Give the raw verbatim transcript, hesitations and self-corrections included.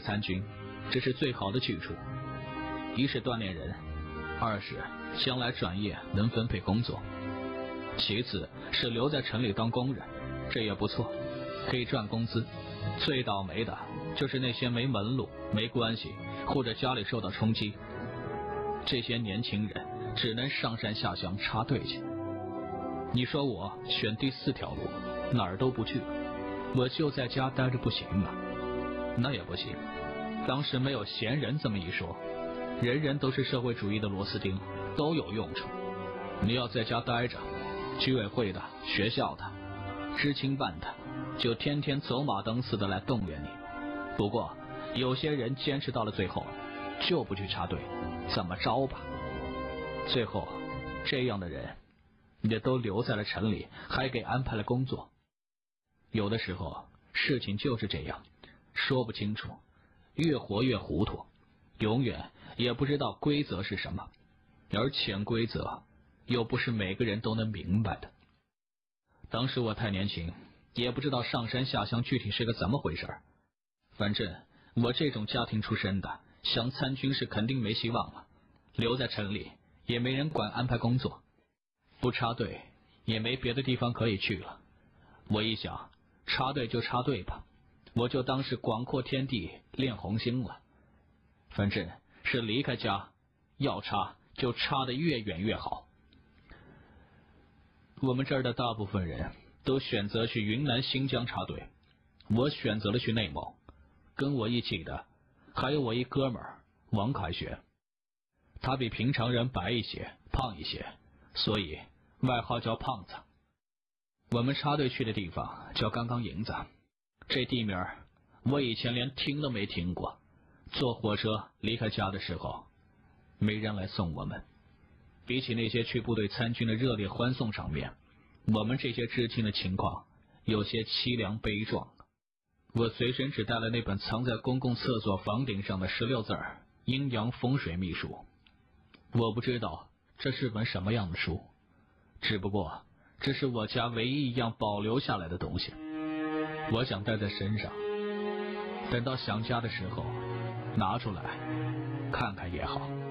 参军，这是最好的去处。一是锻炼人，二是将来转业能分配工作，其次是留在城里当工人，这也不错，可以赚工资。最倒霉的就是那些没门路、没关系，或者家里受到冲击，这些年轻人只能上山下乡插队去。你说我选第四条路，哪儿都不去，我就在家待着不行吗？那也不行，当时没有闲人这么一说，人人都是社会主义的螺丝钉，都有用处。你要在家待着，居委会的、学校的、知青办的就天天走马灯似的来动员你。不过有些人坚持到了最后就不去插队，怎么着吧。最后这样的人也都留在了城里，还给安排了工作。有的时候事情就是这样，说不清楚，越活越糊涂，永远也不知道规则是什么，而潜规则又不是每个人都能明白的。当时我太年轻，也不知道上山下乡具体是个怎么回事，反正我这种家庭出身的，想参军是肯定没希望了，留在城里也没人管安排工作，不插队也没别的地方可以去了。我一想，插队就插队吧，我就当是广阔天地练红星了。反正是离开家，要插就插得越远越好。我们这儿的大部分人都选择去云南新疆插队，我选择了去内蒙。跟我一起的还有我一哥们儿王凯旋，他比平常人白一些，胖一些，所以外号叫胖子。我们插队去的地方叫刚刚营子，这地名我以前连听都没听过。坐火车离开家的时候，没人来送我们。比起那些去部队参军的热烈欢送场面，我们这些知青的情况有些凄凉悲壮。我随身只带了那本藏在公共厕所房顶上的十六字阴阳风水秘书。我不知道这是本什么样的书，只不过这是我家唯一一样保留下来的东西，我想带在身上，等到想家的时候拿出来看看也好。